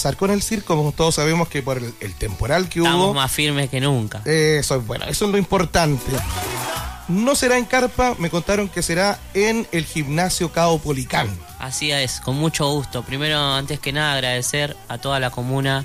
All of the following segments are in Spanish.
pasar con el circo. Como todos sabemos que por el temporal que Estamos hubo... más firmes que nunca. Eso es bueno, eso es lo importante. No será en carpa, me contaron que será en el gimnasio Caupolicán. Así es, con mucho gusto. Primero, antes que nada, agradecer a toda la comuna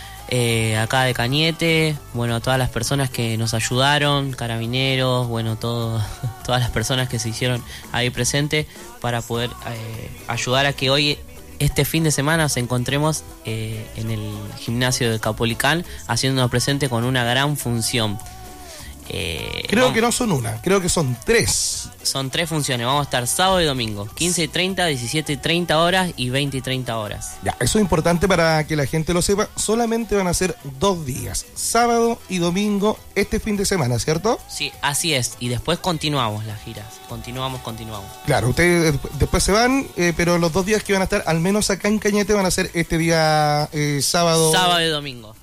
acá de Cañete, bueno, a todas las personas que nos ayudaron, carabineros, bueno, todas las personas que se hicieron ahí presentes para poder ayudar a que hoy, este fin de semana, nos encontremos en el gimnasio de Caupolicán, haciéndonos presente con una gran función. Creo que no son una, creo que son 3. Son 3 funciones, vamos a estar sábado y domingo, 15:30, 17:30 horas y 20:30 horas. Ya, eso es importante para que la gente lo sepa. Solamente van a ser 2 días, sábado y domingo, este fin de semana, ¿cierto? Sí, así es, y después continuamos las giras, continuamos. Claro, ustedes después se van, pero los 2 días que van a estar, al menos acá en Cañete, van a ser este día sábado y domingo.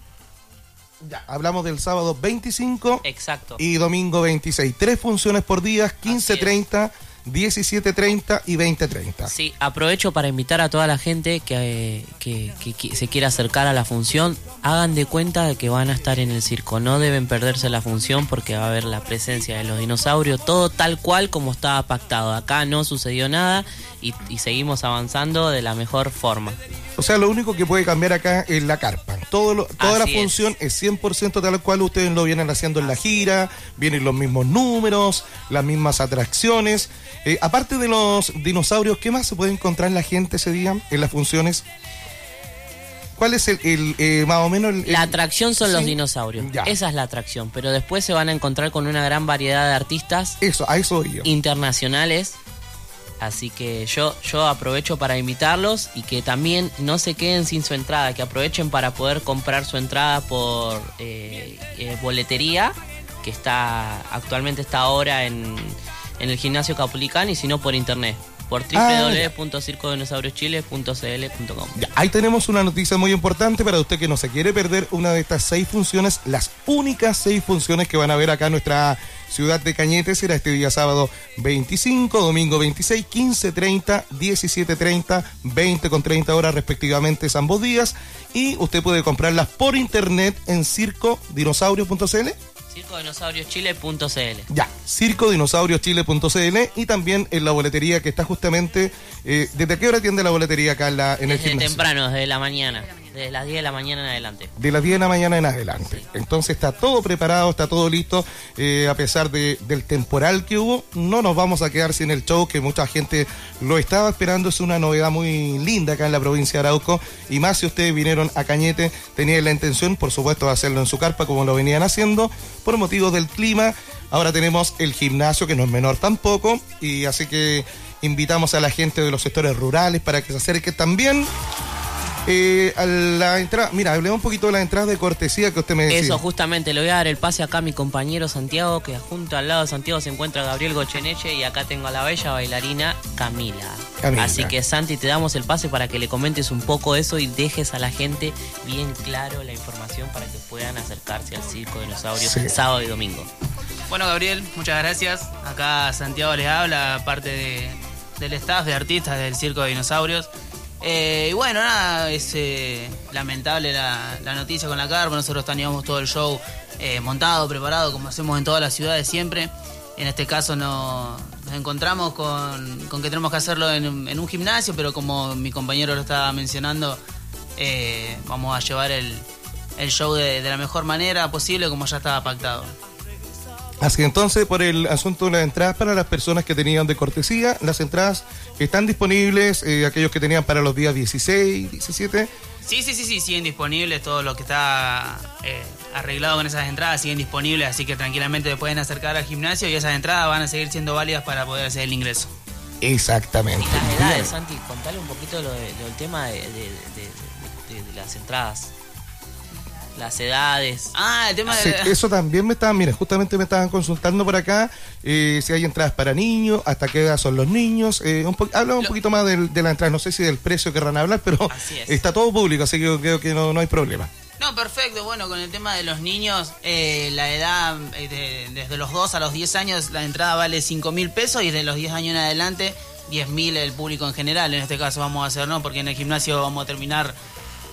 Ya, hablamos del sábado 25. Exacto. Y domingo 26. 3 funciones por día, 15:30, 17:30 y 20:30. Sí, aprovecho para invitar a toda la gente que se quiera acercar a la función. Hagan de cuenta de que van a estar en el circo. No deben perderse la función porque va a haber la presencia de los dinosaurios. Todo tal cual como estaba pactado. Acá no sucedió nada y seguimos avanzando de la mejor forma. O sea, lo único que puede cambiar acá es la carpa. Toda la Así función es 100% tal cual ustedes lo vienen haciendo en la gira. Vienen los mismos números, las mismas atracciones. Aparte de los dinosaurios, ¿qué más se puede encontrar la gente ese día en las funciones? ¿Cuál es más o menos La atracción son los sí, dinosaurios. Ya. Esa es la atracción. Pero después se van a encontrar con una gran variedad de artistas a eso voy yo. internacionales. Así que yo aprovecho para invitarlos y que también no se queden sin su entrada, que aprovechen para poder comprar su entrada por boletería, que actualmente está ahora en el gimnasio Caupolicán, y si no por internet, por www.circodinosaurioschile.cl.com. Ahí tenemos una noticia muy importante para usted que no se quiere perder una de estas 6 funciones, las únicas 6 funciones que van a ver acá en nuestra ciudad de Cañete. Será este día sábado 25, domingo 26, 15:30, 17:30, 20:30 horas respectivamente ambos días, y usted puede comprarlas por internet en circodinosaurios.cl. circodinosaurioschile.cl. Ya, circodinosaurioschile.cl, y también en la boletería que está justamente... ¿desde qué hora atiende la boletería acá en el Desde gimnasio? temprano, desde la mañana, desde las 10 de la mañana en adelante. De las 10 de la mañana en adelante. Sí. Entonces está todo preparado, está todo listo. A pesar del temporal que hubo, no nos vamos a quedar sin el show, que mucha gente lo estaba esperando. Es una novedad muy linda acá en la provincia de Arauco, y más si ustedes vinieron a Cañete, tenían la intención, por supuesto, de hacerlo en su carpa como lo venían haciendo, por motivos del clima. Ahora tenemos el gimnasio, que no es menor tampoco, y así que invitamos a la gente de los sectores rurales para que se acerque también a la entrada. Mira, hablemos un poquito de la entrada de cortesía que usted me decía. Eso, justamente, le voy a dar el pase acá a mi compañero Santiago, que junto al lado de Santiago se encuentra Gabriel Gocheneche, y acá tengo a la bella bailarina Camila. Así que, Santi, te damos el pase para que le comentes un poco eso y dejes a la gente bien claro la información para que puedan acercarse al Circo Dinosaurios sábado y domingo. Bueno, Gabriel, muchas gracias. Acá Santiago les habla, parte del staff de artistas del Circo de Dinosaurios. Y bueno, nada, es lamentable la noticia con la carpa. Nosotros teníamos todo el show montado, preparado, como hacemos en todas las ciudades siempre. En este caso nos encontramos con que tenemos que hacerlo en un gimnasio, pero como mi compañero lo estaba mencionando, vamos a llevar el show de la mejor manera posible, como ya estaba pactado. Así entonces, por el asunto de las entradas para las personas que tenían de cortesía, las entradas están disponibles, aquellos que tenían para los días 16, 17. Sí, siguen disponibles, todo lo que está arreglado con esas entradas siguen disponibles, así que tranquilamente pueden acercar al gimnasio y esas entradas van a seguir siendo válidas para poder hacer el ingreso. Exactamente. Y las edades, Santi, contale un poquito del tema de las entradas. Las edades. El tema de... Sí, eso también justamente me estaban consultando por acá, si hay entradas para niños, hasta qué edad son los niños. Habla un poquito más de la entrada, no sé si del precio querrán hablar, pero está todo público, así que yo creo que no hay problema. No, perfecto. Bueno, con el tema de los niños, la edad desde los 2 a los 10 años, la entrada vale 5.000 pesos, y de los 10 años en adelante, 10.000 el público en general. En este caso vamos a hacer, ¿no? Porque en el gimnasio vamos a terminar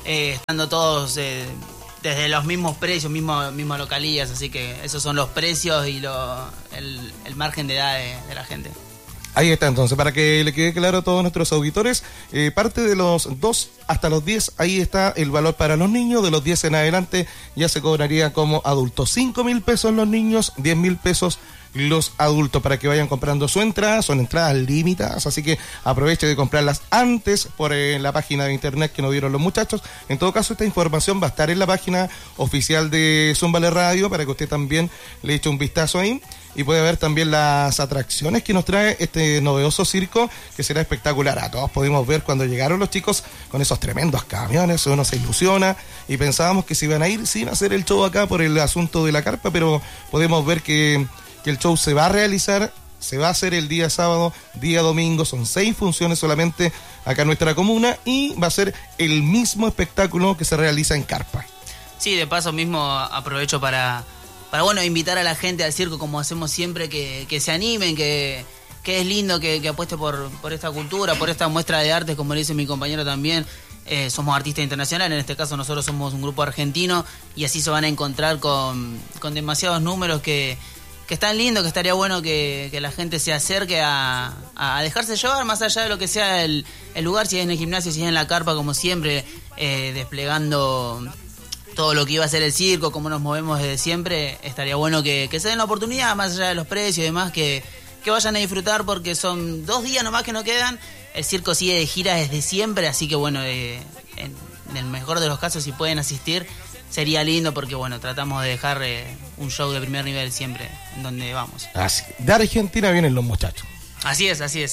estando todos desde los mismos precios, mismas localías, así que esos son los precios y el margen de edad de la gente. Ahí está, entonces, para que le quede claro a todos nuestros auditores, parte de los 2 hasta los 10, ahí está el valor para los niños, de los 10 en adelante ya se cobraría como adultos. 5.000 pesos los niños, 10.000 pesos los adultos, para que vayan comprando su entrada. Son entradas limitadas, así que aproveche de comprarlas antes por la página de internet que nos dieron los muchachos. En todo caso, esta información va a estar en la página oficial de Zúmbale Radio, para que usted también le eche un vistazo ahí y puede ver también las atracciones que nos trae este novedoso circo, que será espectacular. A todos pudimos ver cuando llegaron los chicos con esos tremendos camiones, uno se ilusiona y pensábamos que se iban a ir sin hacer el show acá por el asunto de la carpa, pero podemos ver que el show se va a realizar, se va a hacer el día sábado, día domingo, son 6 funciones solamente acá en nuestra comuna, y va a ser el mismo espectáculo que se realiza en carpa. Sí, de paso mismo aprovecho para bueno, invitar a la gente al circo, como hacemos siempre, que se animen, que es lindo que apueste por esta cultura, por esta muestra de arte, como le dice mi compañero también. Somos artistas internacionales, en este caso nosotros somos un grupo argentino, y así se van a encontrar con demasiados números que están lindos, que estaría bueno que la gente se acerque a dejarse llevar, más allá de lo que sea el lugar, si es en el gimnasio, si es en la carpa, como siempre, desplegando todo lo que iba a ser el circo, cómo nos movemos desde siempre. Estaría bueno que se den la oportunidad, más allá de los precios y demás, que vayan a disfrutar, porque son 2 días nomás que no quedan. El circo sigue de gira desde siempre, así que bueno, en el mejor de los casos, si pueden asistir, sería lindo, porque bueno, tratamos de dejar un show de primer nivel siempre en donde vamos. Así. De Argentina vienen los muchachos. Así es, sí.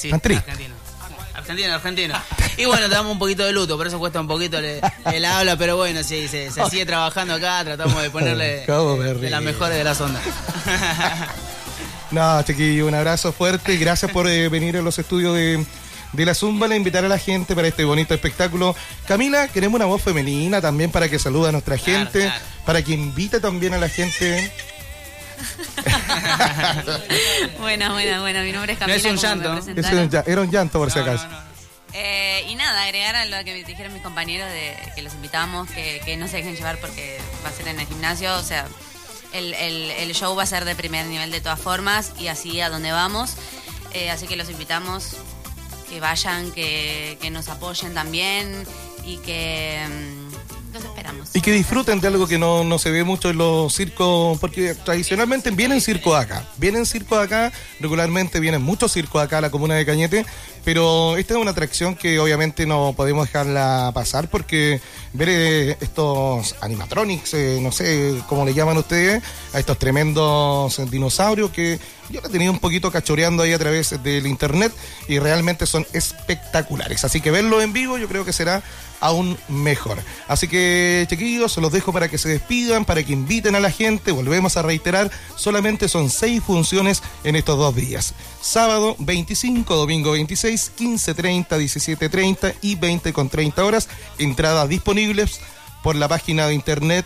Argentino. Y bueno, te damos un poquito de luto, por eso cuesta un poquito el habla, pero bueno, sí, se sigue trabajando acá, tratamos de ponerle de las mejores de las ondas. No, chiquillo, un abrazo fuerte y gracias por venir a los estudios de la Zúmbale, invitar a la gente para este bonito espectáculo. Camila, queremos una voz femenina también para que salude a nuestra gente, claro. Para que invite también a la gente. Buena, mi nombre es Camila. No es un llanto, era un llanto por si acaso. No. Y nada, agregar a lo que me dijeron mis compañeros de que los invitamos, que no se dejen llevar porque va a ser en el gimnasio, o sea, el show va a ser de primer nivel de todas formas, y así a donde vamos, así que los invitamos, que vayan, que nos apoyen también, y que los esperamos. Y que disfruten de algo que no se ve mucho en los circos, porque tradicionalmente vienen circos acá, regularmente vienen muchos circos acá a la comuna de Cañete, pero esta es una atracción que obviamente no podemos dejarla pasar, porque ver estos animatronics, no sé cómo le llaman ustedes, a estos tremendos dinosaurios que yo lo he tenido un poquito cachoreando ahí a través del internet, y realmente son espectaculares, así que verlo en vivo yo creo que será aún mejor. Así que, chiquillos, se los dejo para que se despidan, para que inviten a la gente. Volvemos a reiterar, solamente son 6 funciones en estos 2 días. Sábado 25, domingo 26, 15:30, 17:30 y 20:30 horas. Entradas disponibles por la página de internet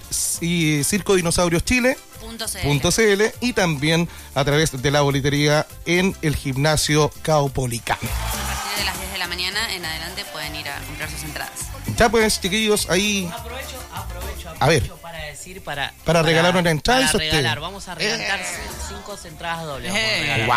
circodinosaurioschile.cl y también a través de la boletería en el gimnasio Caupolicán. A partir de las 10 de la mañana en adelante pueden ir a comprar sus entradas. Ya pues, chiquillos, ahí... Aprovecho a ver, para decir, para regalar una entrada. Para regalar, vamos a regalar 5 entradas dobles. ¡Wow!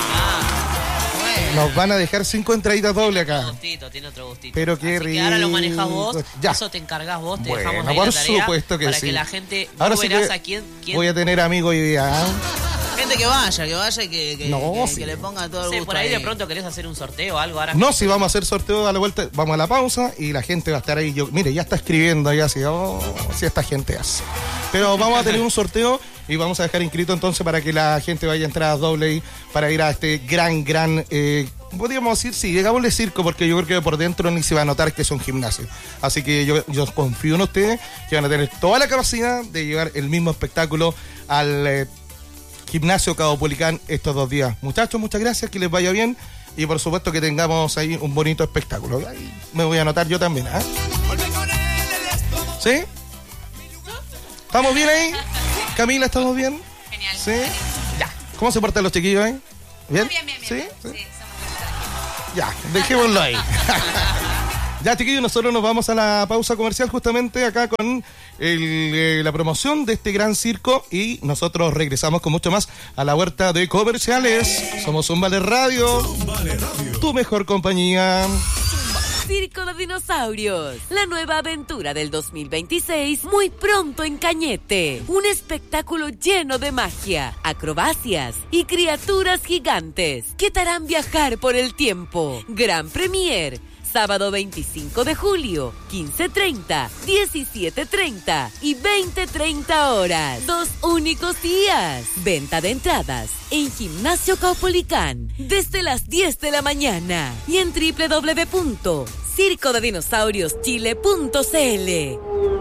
Nos van a dejar 5 entraditas dobles acá. Tiene otro gustito. Pero qué rico. Ahora lo manejas vos, ya. Eso te encargas vos, te bueno, dejamos ahí por la tarea supuesto que para sí. que la gente... Ahora sí verás que a quién voy a tener amigos hoy día. Gente que vaya y que le ponga todo el gusto. Por ahí de pronto querés hacer un sorteo o algo. Ahora no, si vamos a hacer sorteo a la vuelta, vamos a la pausa y la gente va a estar ahí. Mire, ya está escribiendo ahí así, si esta gente hace. Pero vamos a tener un sorteo y vamos a dejar inscrito entonces para que la gente vaya a entradas doble para ir a este gran, podríamos decir, sí, digámosle circo, porque yo creo que por dentro ni se va a notar que es un gimnasio. Así que yo confío en ustedes que van a tener toda la capacidad de llevar el mismo espectáculo al gimnasio Caupolicán estos 2 días. Muchachos, muchas gracias, que les vaya bien y por supuesto que tengamos ahí un bonito espectáculo. Ahí me voy a anotar yo también, ¿eh? ¿Sí? ¿Estamos bien ahí? Camila, ¿estamos bien? Genial. ¿Sí? Ya. ¿Cómo se portan los chiquillos ahí? ¿Bien? Bien. ¿Sí? Sí, somos Ya, dejémoslo ahí. Ya, chiquillos, nosotros nos vamos a la pausa comercial justamente acá con la promoción de este gran circo y nosotros regresamos con mucho más a la huerta de comerciales. Somos Zumbale Radio, tu mejor compañía. Circo de Dinosaurios, la nueva aventura del 2026, muy pronto en Cañete. Un espectáculo lleno de magia, acrobacias y criaturas gigantes que te harán viajar por el tiempo. Gran Premier, sábado 25 de julio, 15:30, 17:30 y 20:30 horas. 2 únicos días. Venta de entradas en Gimnasio Caupolicán desde las 10 de la mañana y en www.circodedinosaurioschile.cl.